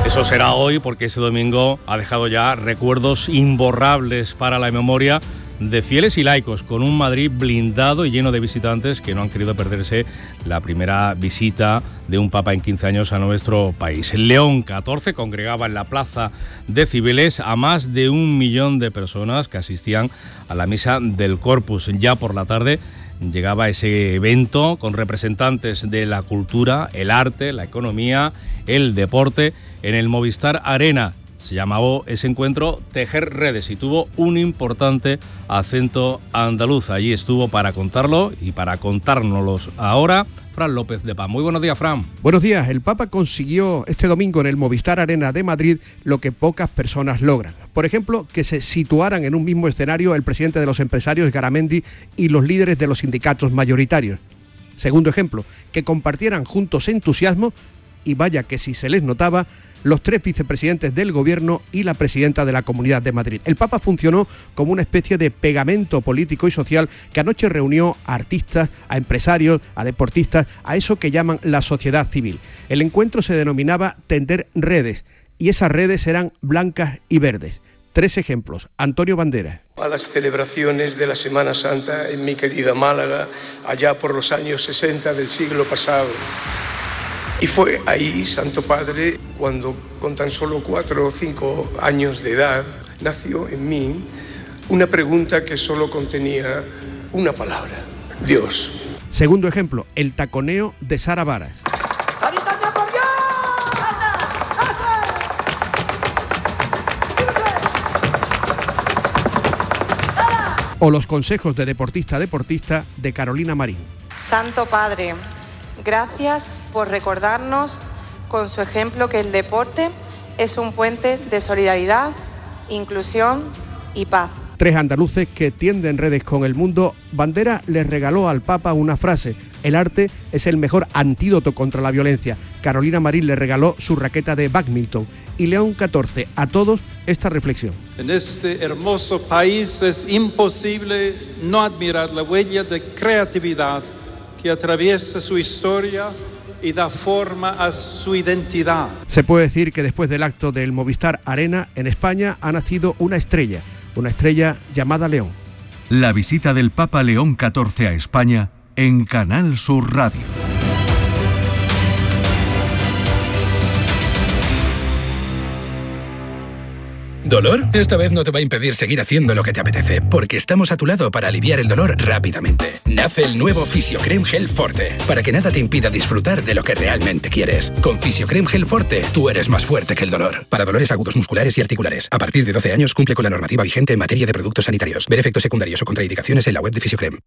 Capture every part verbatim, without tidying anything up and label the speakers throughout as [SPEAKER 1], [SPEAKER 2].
[SPEAKER 1] Eso será hoy, porque ese domingo ha dejado ya recuerdos imborrables para la memoria de fieles y laicos, con un Madrid blindado y lleno de visitantes que no han querido perderse la primera visita de un papa en quince años a nuestro país. León catorce congregaba en la plaza de Cibeles a más de un millón de personas que asistían a la misa del Corpus. Ya por la tarde llegaba ese evento con representantes de la cultura, el arte, la economía, el deporte en el Movistar Arena. Se llamaba ese encuentro Tejer Redes y tuvo un importante acento andaluz. Allí estuvo para contarlo y para contárnoslo ahora Fran López de Paz. Muy buenos días, Fran.
[SPEAKER 2] Buenos días. El Papa consiguió este domingo en el Movistar Arena de Madrid lo que pocas personas logran. Por ejemplo, que se situaran en un mismo escenario el presidente de los empresarios, Garamendi, y los líderes de los sindicatos mayoritarios. Segundo ejemplo, que compartieran juntos entusiasmo, y vaya que si se les notaba, los tres vicepresidentes del Gobierno y la presidenta de la Comunidad de Madrid. El Papa funcionó como una especie de pegamento político y social que anoche reunió a artistas, a empresarios, a deportistas, a eso que llaman la sociedad civil. El encuentro se denominaba Tender Redes y esas redes eran blancas y verdes. Tres ejemplos. Antonio Banderas.
[SPEAKER 3] A las celebraciones de la Semana Santa en mi querida Málaga, allá por los años sesenta del siglo pasado. Y fue ahí, Santo Padre, cuando con tan solo cuatro o cinco años de edad, nació en mí una pregunta que solo contenía una palabra: Dios.
[SPEAKER 2] Segundo ejemplo, el taconeo de Sara Varas. O los consejos de deportista a deportista de Carolina Marín.
[SPEAKER 4] Santo Padre, gracias por recordarnos con su ejemplo que el deporte es un puente de solidaridad, inclusión y paz.
[SPEAKER 2] Tres andaluces que tienden redes con el mundo. Bandera les regaló al Papa una frase: el arte es el mejor antídoto contra la violencia. Carolina Marín le regaló su raqueta de bádminton. Y León catorce, a todos esta reflexión.
[SPEAKER 5] En este hermoso país es imposible no admirar la huella de creatividad que atraviesa su historia y da forma a su identidad.
[SPEAKER 2] Se puede decir que después del acto del Movistar Arena, en España ha nacido una estrella, una estrella llamada León.
[SPEAKER 6] La visita del Papa León catorce a España en Canal Sur Radio.
[SPEAKER 7] ¿Dolor? Esta vez no te va a impedir seguir haciendo lo que te apetece, porque estamos a tu lado para aliviar el dolor rápidamente. Nace el nuevo Fisiocrem Gel Forte, para que nada te impida disfrutar de lo que realmente quieres. Con Fisiocrem Gel Forte, tú eres más fuerte que el dolor. Para dolores agudos musculares y articulares. A partir de doce años cumple con la normativa vigente en materia de productos sanitarios. Ver efectos secundarios o contraindicaciones en la web de Fisiocrem.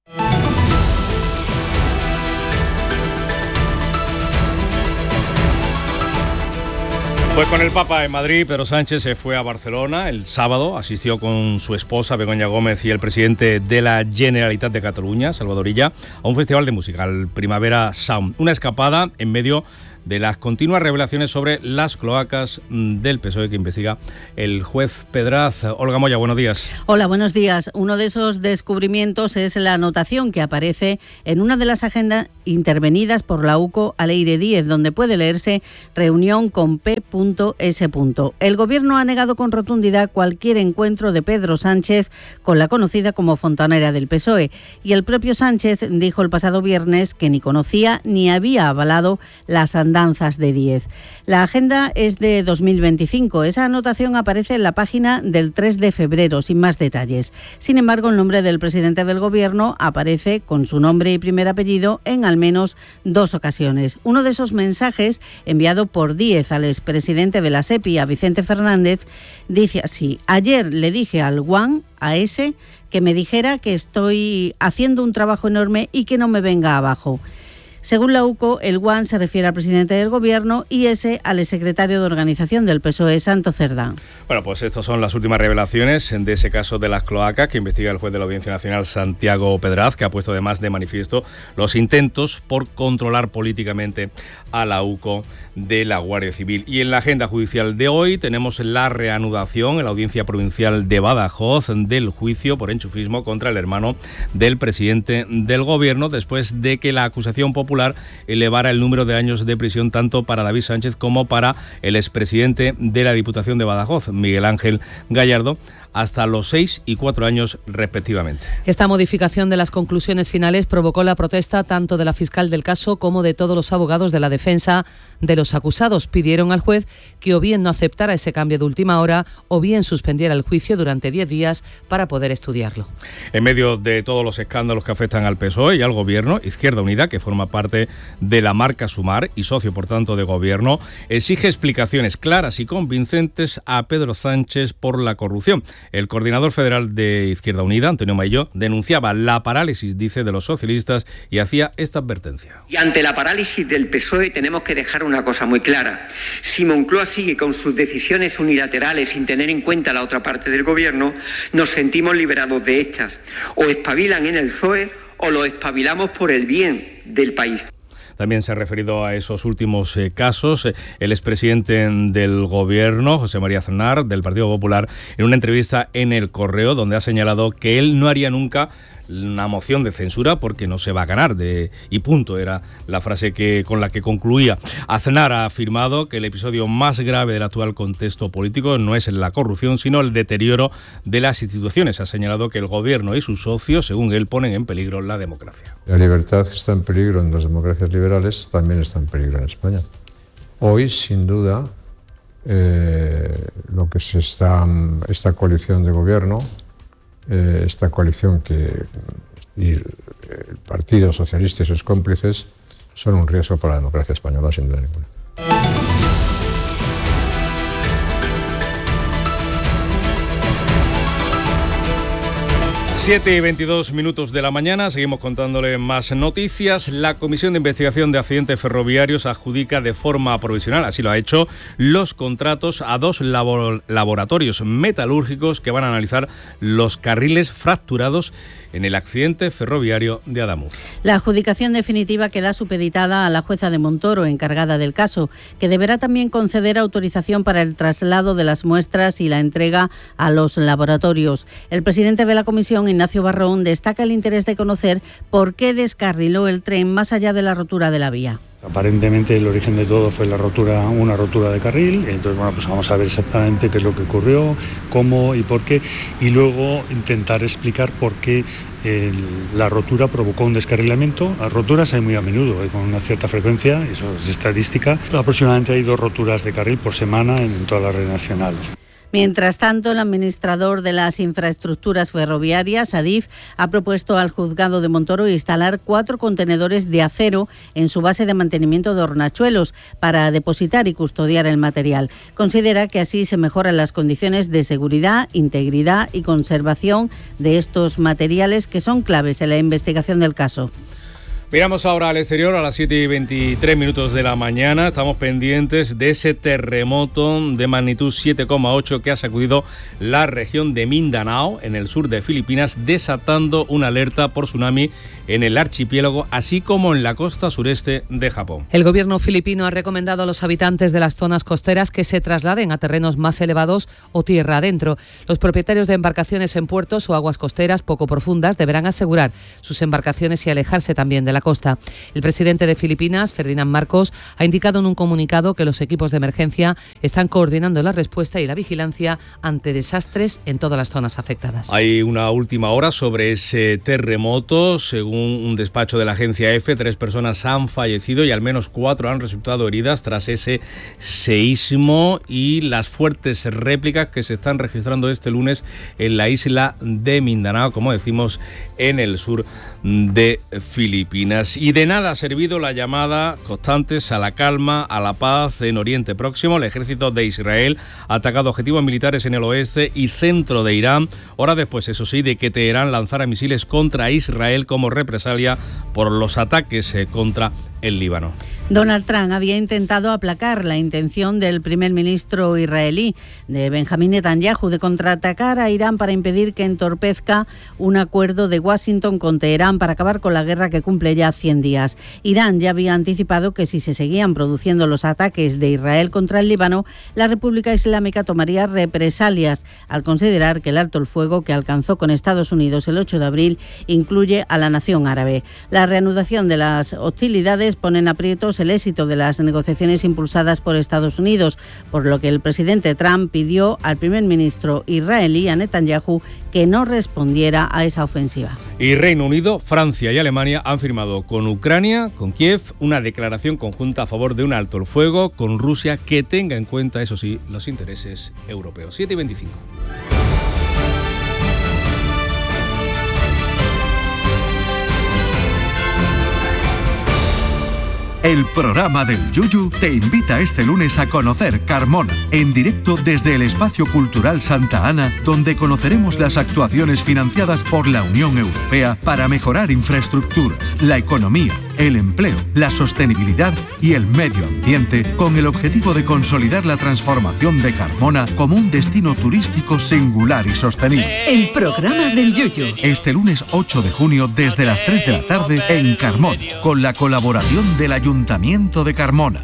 [SPEAKER 1] Pues con el Papa en Madrid, Pedro Sánchez se fue a Barcelona el sábado, asistió con su esposa Begoña Gómez y el presidente de la Generalitat de Cataluña, Salvador Illa, a un festival de música, el Primavera Sound. Una escapada en medio de las continuas revelaciones sobre las cloacas del P S O E que investiga el juez Pedraz. Olga Moya, buenos días.
[SPEAKER 8] Hola, buenos días. Uno de esos descubrimientos es la anotación que aparece en una de las agendas intervenidas por la UCO a Leire Díez, donde puede leerse reunión con P S. El Gobierno ha negado con rotundidad cualquier encuentro de Pedro Sánchez con la conocida como fontanera del P S O E, y el propio Sánchez dijo el pasado viernes que ni conocía ni había avalado las andanzas de Díez. La agenda es de dos mil veinticinco. Esa anotación aparece en la página del tres de febrero, sin más detalles. Sin embargo, el nombre del presidente del Gobierno aparece con su nombre y primer apellido en al menos dos ocasiones. Uno de esos mensajes, enviado por Díez al expresidente de la SEPI, a Vicente Fernández, dice así: ayer le dije al Juan, a ese, que me dijera que estoy haciendo un trabajo enorme y que no me venga abajo. Según la UCO, el Juan se refiere al presidente del Gobierno y ese al exsecretario de Organización del P S O E, Santo Cerdá.
[SPEAKER 1] Bueno, pues estas son las últimas revelaciones de ese caso de las cloacas que investiga el juez de la Audiencia Nacional, Santiago Pedraz, que ha puesto además de manifiesto los intentos por controlar políticamente a la UCO de la Guardia Civil. Y en la agenda judicial de hoy tenemos la reanudación en la Audiencia Provincial de Badajoz del juicio por enchufismo contra el hermano del presidente del Gobierno, después de que la acusación popular Popular elevara el número de años de prisión tanto para David Sánchez como para el expresidente de la Diputación de Badajoz, Miguel Ángel Gallardo, hasta los seis y cuatro años respectivamente.
[SPEAKER 9] Esta modificación de las conclusiones finales provocó la protesta tanto de la fiscal del caso como de todos los abogados de la defensa de los acusados. Pidieron al juez que o bien no aceptara ese cambio de última hora o bien suspendiera el juicio durante diez días para poder estudiarlo.
[SPEAKER 1] En medio de todos los escándalos que afectan al P S O E y al Gobierno, Izquierda Unida, que forma parte de la marca Sumar y socio por tanto de Gobierno, exige explicaciones claras y convincentes a Pedro Sánchez por la corrupción. El coordinador federal de Izquierda Unida, Antonio Maillo, denunciaba la parálisis, dice, de los socialistas y hacía esta advertencia.
[SPEAKER 10] Y ante la parálisis del P S O E tenemos que dejar una cosa muy clara. Si Moncloa sigue con sus decisiones unilaterales sin tener en cuenta la otra parte del Gobierno, nos sentimos liberados de estas. O espabilan en el P S O E o lo espabilamos por el bien del país.
[SPEAKER 1] También se ha referido a esos últimos eh, casos eh, el expresidente del Gobierno, José María Aznar, del Partido Popular, en una entrevista en El Correo, donde ha señalado que él no haría nunca una moción de censura porque no se va a ganar, de, y punto, era la frase que con la que concluía. Aznar ha afirmado que el episodio más grave del actual contexto político no es la corrupción, sino el deterioro de las instituciones. Ha señalado que el Gobierno y sus socios, según él, ponen en peligro la democracia.
[SPEAKER 11] La libertad que está en peligro en las democracias liberales también está en peligro en España. Hoy, sin duda, eh, lo que se está, esta coalición de gobierno, eh, esta coalición que y el Partido Socialista y sus cómplices son un riesgo para la democracia española, sin duda ninguna.
[SPEAKER 1] siete y veintidós minutos de la mañana, seguimos contándole más noticias. La Comisión de Investigación de Accidentes Ferroviarios adjudica de forma provisional, así lo ha hecho, los contratos a dos labor- laboratorios metalúrgicos que van a analizar los carriles fracturados en el accidente ferroviario de Adamuz.
[SPEAKER 8] La adjudicación definitiva queda supeditada a la jueza de Montoro, encargada del caso, que deberá también conceder autorización para el traslado de las muestras y la entrega a los laboratorios. El presidente de la comisión, Ignacio Barrón, destaca el interés de conocer por qué descarriló el tren más allá de la rotura de la vía.
[SPEAKER 12] Aparentemente el origen de todo fue la rotura, una rotura de carril, entonces bueno, pues vamos a ver exactamente qué es lo que ocurrió, cómo y por qué, y luego intentar explicar por qué el, la rotura provocó un descarrilamiento. Las roturas hay muy a menudo, hay con una cierta frecuencia, eso es estadística, aproximadamente hay dos roturas de carril por semana en, en toda la red nacional.
[SPEAKER 8] Mientras tanto, el administrador de las infraestructuras ferroviarias, Adif, ha propuesto al juzgado de Montoro instalar cuatro contenedores de acero en su base de mantenimiento de Hornachuelos para depositar y custodiar el material. Considera que así se mejoran las condiciones de seguridad, integridad y conservación de estos materiales que son claves en la investigación del caso.
[SPEAKER 1] Miramos ahora al exterior a las siete y veintitrés minutos de la mañana. Estamos pendientes de ese terremoto de magnitud siete coma ocho que ha sacudido la región de Mindanao, en el sur de Filipinas, desatando una alerta por tsunami en el archipiélago, así como en la costa sureste de Japón.
[SPEAKER 9] El gobierno filipino ha recomendado a los habitantes de las zonas costeras que se trasladen a terrenos más elevados o tierra adentro. Los propietarios de embarcaciones en puertos o aguas costeras poco profundas deberán asegurar sus embarcaciones y alejarse también de la costa. El presidente de Filipinas, Ferdinand Marcos, ha indicado en un comunicado que los equipos de emergencia están coordinando la respuesta y la vigilancia ante desastres en todas las zonas afectadas.
[SPEAKER 1] Hay una última hora sobre ese terremoto. Según un despacho de la agencia EFE, tres personas han fallecido y al menos cuatro han resultado heridas tras ese seísmo y las fuertes réplicas que se están registrando este lunes en la isla de Mindanao, como decimos, en el sur de Filipinas. Y de nada ha servido la llamada constantes a la calma, a la paz en Oriente Próximo. El ejército de Israel ha atacado objetivos militares en el oeste y centro de Irán, horas después, eso sí, de que Teherán lanzara misiles contra Israel como represalia por los ataques contra el Líbano.
[SPEAKER 8] Donald Trump había intentado aplacar la intención del primer ministro israelí, de Benjamín Netanyahu, de contraatacar a Irán para impedir que entorpezca un acuerdo de Washington con Teherán para acabar con la guerra que cumple ya cien días. Irán ya había anticipado que si se seguían produciendo los ataques de Israel contra el Líbano, la República Islámica tomaría represalias, al considerar que el alto el fuego que alcanzó con Estados Unidos el ocho de abril incluye a la nación árabe. La reanudación de las hostilidades pone en aprietos el éxito de las negociaciones impulsadas por Estados Unidos, por lo que el presidente Trump pidió al primer ministro israelí, a Netanyahu, que no respondiera a esa ofensiva.
[SPEAKER 1] Y Reino Unido, Francia y Alemania han firmado con Ucrania, con Kiev, una declaración conjunta a favor de un alto el fuego con Rusia que tenga en cuenta, eso sí, los intereses europeos. siete y veinticinco.
[SPEAKER 6] El programa del Yuyu te invita este lunes a conocer Carmona, en directo desde el Espacio Cultural Santa Ana, donde conoceremos las actuaciones financiadas por la Unión Europea para mejorar infraestructuras, la economía, el empleo, la sostenibilidad y el medio ambiente, con el objetivo de consolidar la transformación de Carmona como un destino turístico singular y sostenible.
[SPEAKER 13] El programa del Yuyu.
[SPEAKER 6] Este lunes ocho de junio desde las tres de la tarde en Carmona, con la colaboración del Ayuntamiento Ayuntamiento de Carmona.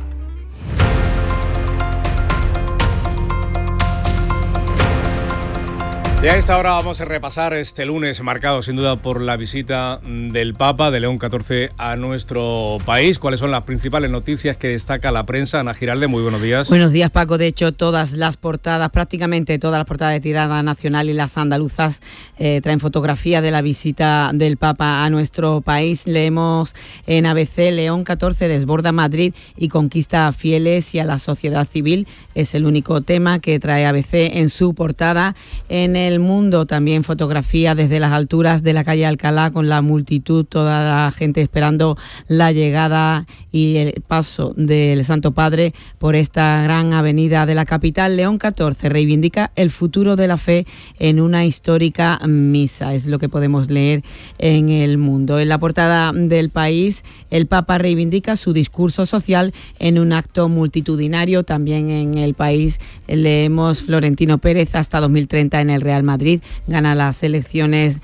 [SPEAKER 1] Y a esta hora vamos a repasar este lunes marcado sin duda por la visita del Papa de León catorce a nuestro país. ¿Cuáles son las principales noticias que destaca la prensa? Ana Giralde, muy buenos días.
[SPEAKER 14] Buenos días, Paco. De hecho, todas las portadas, prácticamente todas las portadas de tirada nacional y las andaluzas eh, traen fotografía de la visita del Papa a nuestro país. Leemos en A B C, León catorce desborda Madrid y conquista a fieles y a la sociedad civil. Es el único tema que trae A B C en su portada. En el El Mundo también fotografía desde las alturas de la calle Alcalá con la multitud, toda la gente esperando la llegada y el paso del Santo Padre por esta gran avenida de la capital. León catorce reivindica el futuro de la fe en una histórica misa, es lo que podemos leer en El Mundo. En la portada del País, el Papa reivindica su discurso social en un acto multitudinario. También en El País leemos Florentino Pérez hasta dos mil treinta en el Real Madrid, gana las elecciones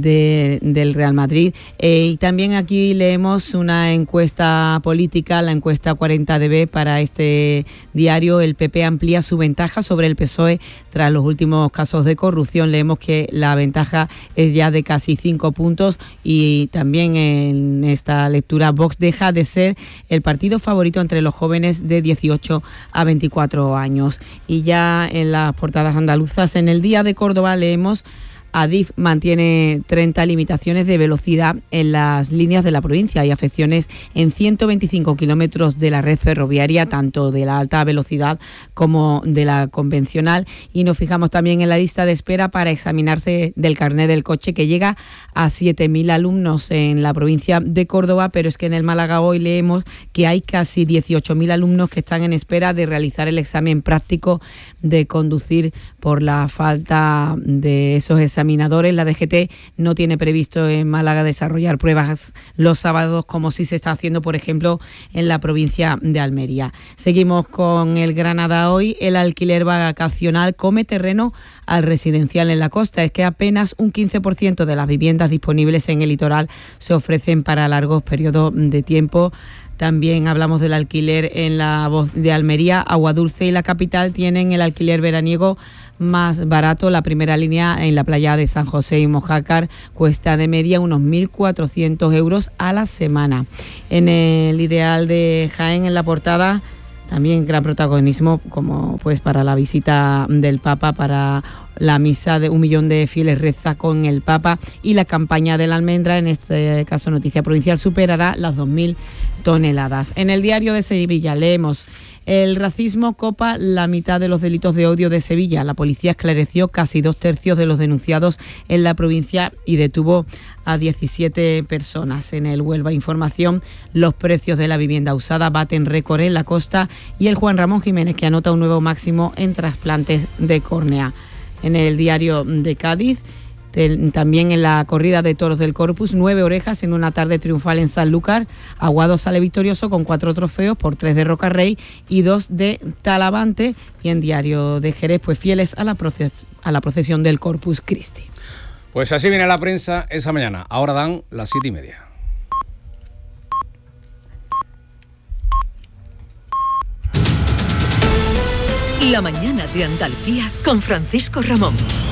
[SPEAKER 14] de, del Real Madrid. Eh, y también aquí leemos una encuesta política, la encuesta cuarenta D B para este diario. El P P amplía su ventaja sobre el P S O E tras los últimos casos de corrupción. Leemos que la ventaja es ya de casi cinco puntos y también en esta lectura Vox deja de ser el partido favorito entre los jóvenes de dieciocho a veinticuatro años. Y ya en las portadas andaluzas, en El Día de Córdoba leemos: Adif mantiene treinta limitaciones de velocidad en las líneas de la provincia y afecciones en ciento veinticinco kilómetros de la red ferroviaria, tanto de la alta velocidad como de la convencional. Y nos fijamos también en la lista de espera para examinarse del carnet del coche, que llega a siete mil alumnos en la provincia de Córdoba, pero es que en el Málaga hoy leemos que hay casi dieciocho mil alumnos que están en espera de realizar el examen práctico de conducir por la falta de esos exámenes. Examinadores. La D G T no tiene previsto en Málaga desarrollar pruebas los sábados, como sí se está haciendo, por ejemplo, en la provincia de Almería. Seguimos con el Granada hoy. El alquiler vacacional come terreno al residencial en la costa. Es que apenas un quince por ciento de las viviendas disponibles en el litoral se ofrecen para largos periodos de tiempo. También hablamos del alquiler en la Voz de Almería. Aguadulce y la capital tienen el alquiler veraniego más barato. La primera línea en la playa de San José y Mojácar cuesta de media unos mil cuatrocientos euros a la semana. En el Ideal de Jaén, en la portada, también gran protagonismo como pues para la visita del Papa, para la misa de un millón de fieles reza con el Papa, y la campaña de la almendra, en este caso Noticia Provincial, superará las dos mil toneladas. En el Diario de Sevilla leemos: el racismo copa la mitad de los delitos de odio de Sevilla. La policía esclareció casi dos tercios de los denunciados en la provincia y detuvo a diecisiete personas. En el Huelva Información, los precios de la vivienda usada baten récord en la costa, y el Juan Ramón Jiménez, que anota un nuevo máximo en trasplantes de córnea. En el Diario de Cádiz, También en la corrida de toros del Corpus, nueve orejas en una tarde triunfal en Sanlúcar. Aguado sale victorioso con cuatro trofeos, por tres de Rocarrey y dos de Talavante. Y en Diario de Jerez, pues fieles a la, proces- a la procesión del Corpus Christi.
[SPEAKER 1] Pues así viene la prensa esa mañana. Ahora dan las siete y media.
[SPEAKER 13] La mañana de Andalucía con Francisco Ramón.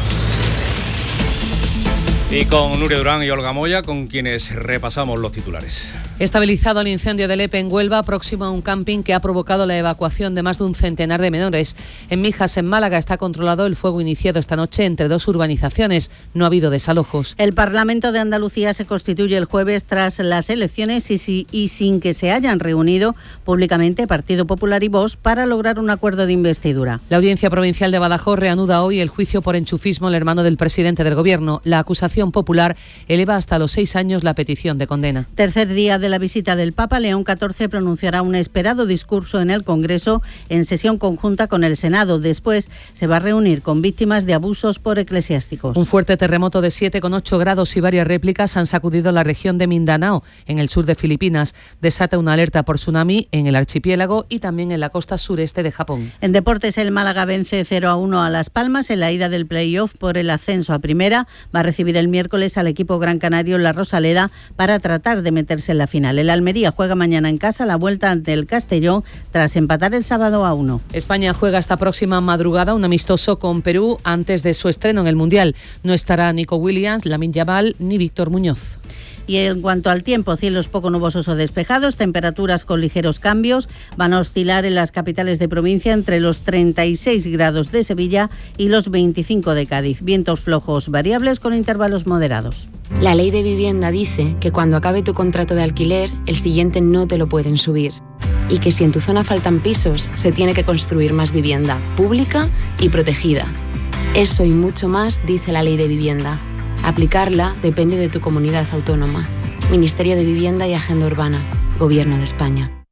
[SPEAKER 1] Y con Nuria Durán y Olga Moya, con quienes repasamos los titulares.
[SPEAKER 9] Estabilizado el incendio de Lepe en Huelva, próximo a un camping que ha provocado la evacuación de más de un centenar de menores. En Mijas, en Málaga, está controlado el fuego iniciado esta noche entre dos urbanizaciones. No ha habido desalojos.
[SPEAKER 8] El Parlamento de Andalucía se constituye el jueves tras las elecciones y, si, y sin que se hayan reunido públicamente Partido Popular y Vox para lograr un acuerdo de investidura.
[SPEAKER 9] La Audiencia Provincial de Badajoz reanuda hoy el juicio por enchufismo al hermano del presidente del Gobierno. La acusación popular eleva hasta los seis años la petición de condena.
[SPEAKER 8] Tercer día de la visita del Papa, León catorce pronunciará un esperado discurso en el Congreso en sesión conjunta con el Senado. Después se va a reunir con víctimas de abusos por eclesiásticos.
[SPEAKER 9] Un fuerte terremoto de siete coma ocho grados y varias réplicas han sacudido la región de Mindanao, en el sur de Filipinas. Desata una alerta por tsunami en el archipiélago y también en la costa sureste de Japón.
[SPEAKER 8] En deportes, el Málaga vence cero a uno a Las Palmas en la ida del playoff por el ascenso a primera. Va a recibir el miércoles al equipo gran canario en la Rosaleda para tratar de meterse en la final. El Almería juega mañana en casa la vuelta ante el Castellón tras empatar el sábado a uno.
[SPEAKER 9] España juega esta próxima madrugada un amistoso con Perú antes de su estreno en el Mundial. No estará Nico Williams, Lamine Yamal ni Víctor Muñoz.
[SPEAKER 8] Y en cuanto al tiempo, cielos poco nubosos o despejados, temperaturas con ligeros cambios. Van a oscilar en las capitales de provincia entre los treinta y seis grados de Sevilla y los veinticinco de Cádiz. Vientos flojos variables con intervalos moderados.
[SPEAKER 15] La ley de vivienda dice que cuando acabe tu contrato de alquiler, el siguiente no te lo pueden subir. Y que si en tu zona faltan pisos, se tiene que construir más vivienda, pública y protegida. Eso y mucho más dice la ley de vivienda. Aplicarla depende de tu comunidad autónoma. Ministerio de Vivienda y Agenda Urbana. Gobierno de España.